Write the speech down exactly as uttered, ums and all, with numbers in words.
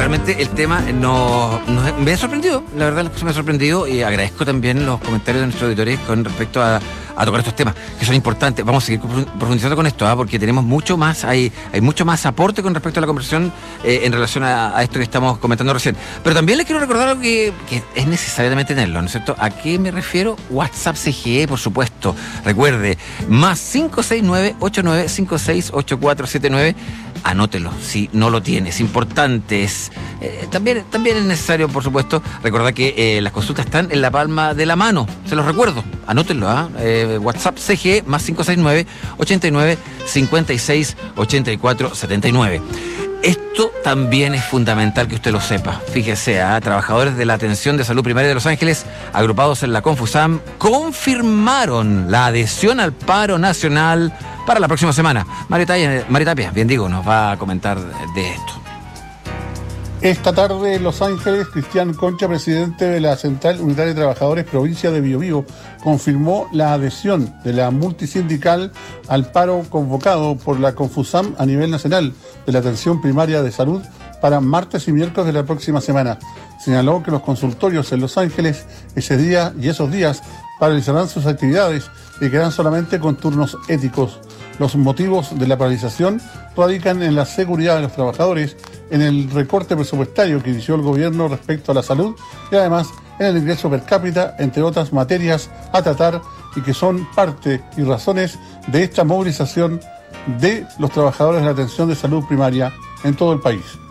realmente el tema no, no me ha sorprendido, la verdad me ha sorprendido, y agradezco también los comentarios de nuestros auditores con respecto a, a tocar estos temas, que son importantes. Vamos a seguir profundizando con esto, ¿eh? porque tenemos mucho más, hay, hay mucho más aporte con respecto a la conversación eh, en relación a, a esto que estamos comentando recién. Pero también les quiero recordar algo que, que es necesario también tenerlo, ¿no es cierto? ¿A qué me refiero? WhatsApp C G E, por supuesto. Recuerde, más cinco seis nueve, ocho nueve cinco seis, ocho cuatro siete nueve. Anótelo, si no lo tienes. Importante es, eh, también, también es necesario, por supuesto, recordar que eh, las consultas están en la palma de la mano. Se los recuerdo, anótenlo, ¿ah? ¿eh? WhatsApp C G E más cinco seis nueve, ochenta y nueve, cincuenta y seis, ochenta y cuatro setenta y nueve. Esto también es fundamental que usted lo sepa. Fíjese, ¿eh? Trabajadores de la atención de salud primaria de Los Ángeles, agrupados en la Confusam, confirmaron la adhesión al paro nacional para la próxima semana. Mario Tapia, Mario Tapia, bien digo, nos va a comentar de esto. Esta tarde en Los Ángeles, Cristian Concha, presidente de la Central Unitaria de Trabajadores Provincia de Biobío, confirmó la adhesión de la multisindical al paro convocado por la Confusam a nivel nacional de la atención primaria de salud para martes y miércoles de la próxima semana. Señaló que los consultorios en Los Ángeles ese día y esos días paralizarán sus actividades y quedarán solamente con turnos éticos. Los motivos de la paralización radican en la seguridad de los trabajadores, en el recorte presupuestario que inició el gobierno respecto a la salud y además en el ingreso per cápita, entre otras materias a tratar, y que son parte y razones de esta movilización de los trabajadores de la atención de salud primaria en todo el país.